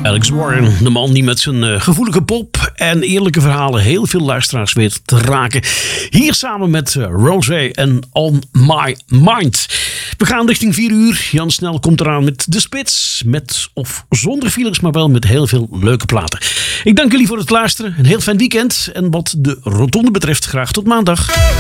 Alex Warren, de man die met zijn gevoelige pop en eerlijke verhalen heel veel luisteraars weet te raken. Hier samen met Rosé en On My Mind. We gaan richting 4 uur. Jan Snel komt eraan met De Spits. Met of zonder files, maar wel met heel veel leuke platen. Ik dank jullie voor het luisteren. Een heel fijn weekend. En wat de rotonde betreft, graag tot maandag.